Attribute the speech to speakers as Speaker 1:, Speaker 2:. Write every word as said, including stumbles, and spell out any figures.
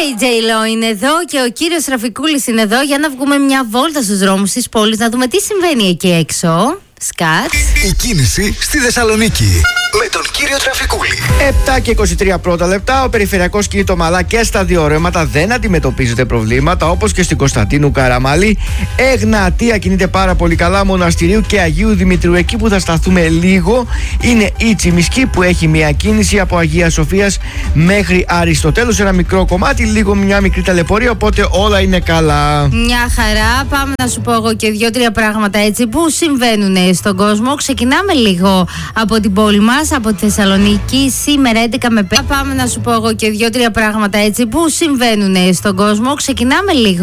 Speaker 1: η Τζέιλο είναι εδώ και ο κύριος Ραφικούλης είναι εδώ για να βγούμε μια βόλτα στους δρόμους της πόλης, να δούμε τι συμβαίνει εκεί έξω. Σκατ.
Speaker 2: Η κίνηση στη Θεσσαλονίκη με τον κύριο Τραφικούλη.
Speaker 3: επτά και είκοσι τρία πρώτα λεπτά. Ο περιφερειακός κινείται ομαλά και στα δύο ρεύματα. Δεν αντιμετωπίζεται προβλήματα όπως και στην Κωνσταντίνου Καραμαλή. Εγνατία κινείται πάρα πολύ καλά. Μοναστηρίου και Αγίου Δημητρίου. Εκεί που θα σταθούμε λίγο είναι η Τσιμισκή που έχει μια κίνηση από Αγία Σοφίας μέχρι Αριστοτέλους. Ένα μικρό κομμάτι, λίγο μια μικρή ταλαιπωρία. Οπότε όλα είναι καλά.
Speaker 1: Μια χαρά. Πάμε να σου πω εγώ και δύο-τρία πράγματα έτσι που συμβαίνουν στον κόσμο. Ξεκινάμε λίγο από την πόλη μας, από τη Θεσσαλονίκη, σήμερα έντεκα με πέντε. Πάμε να σου πω εγώ και δύο-τρία πράγματα έτσι που συμβαίνουν στον κόσμο. Ξεκινάμε λίγο